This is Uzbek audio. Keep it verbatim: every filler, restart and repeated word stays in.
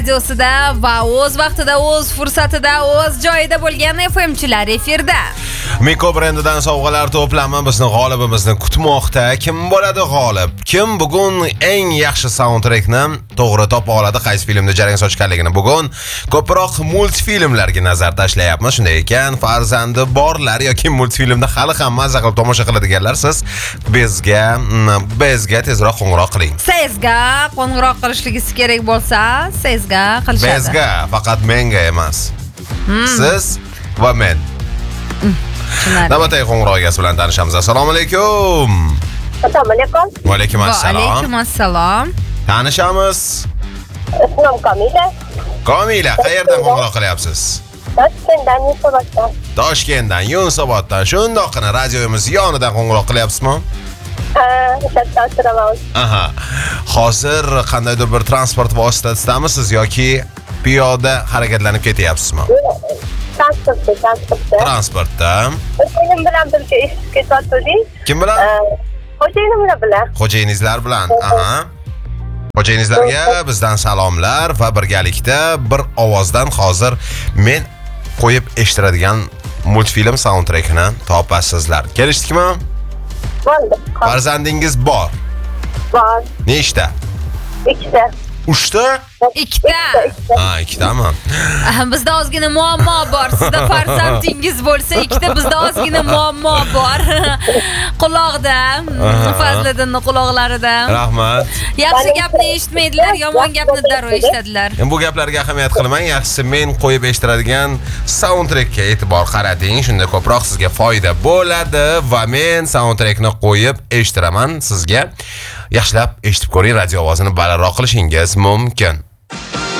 radiosida va o'z vaqtida, o'z fursatida, o'z joyida bo'lgan F M chilar efirda. Miko brendidan sovg'alar to'plami bizni g'olibimizni kutmoqda. Kim bo'ladi g'olib? Kim bugun eng yaxshi soundtrackni to'g'ri topa oladi? Qaysi filmda jarayon sochganligini bugun ko'proq multfilmlarga nazar tashlayapmiz. Shunday ekan, farzandi borlar yoki multfilmda hali ham mazza qilib tomosha qiladiganlar, siz bizga bizga tezroq qo'ng'iroq qiling. Sizga qo'ng'iroq qilishligingiz kerak bo'lsa, sizga qilishadi. Bizga, faqat menga emas. Hmm. Siz va men. Hmm. Navbatdagi qo'ng'iroq egasi bilan tanishamiz. Assalomu alaykum. Assalomu alaykum. Va alaykum assalom. Va alaykum assalom. Tanishamiz. Ismim Komila. Komila, qayerdan qo'ng'iroq qilyapsiz? Toshkentdan, Yunusoboddan. Toshkentdan, Yunusoboddan. Shundoqqina radiomiz yonidan qo'ng'iroq qilyapsizmi? Ha, o'sha o'tiraman. Aha. Hozir qandaydir bir transport vositasidamisiz yoki piyoda harakatlanib ketyapsizmi? Transportda, transportda. Transportda. Xo'jayinim bilan birga ishga ketdik. Kim bilan? Xo'jayinim bilan. Xo'jayinizlar bilan. Aha. Xo'jayinizlarga bizdan salomlar va birgalikda bir ovozdan hozir men qo'yib eshittiradigan multfilm soundtrackini topasizlar. Kelishdikmi? Bo'ldi. Farzandingiz bor. Bor. Nechta? Ikkita. Uchta? Ikkita. Ha, ikkitami? Bizda ozgina muammo bor. Sizda farzandingiz bo'lsa, ikkita, bizda ozgina muammo bor. Quloqda, Fazliddinning quloqlarida. Rahmat. Yaxshi gapni eshitmaydilar, yomon gapni darrov eshitadilar. Bu gaplarga ahamiyat qilmang, yaxshisi men qo'yib eshittiradigan soundtrackka e'tibor qarating, shunda ko'proq sizga foyda bo'ladi va men soundtrackni qo'yib eshittiraman sizga. Yaxshilab eshitib ko'ring, radio ovozini balandroq qilishingiz mumkin.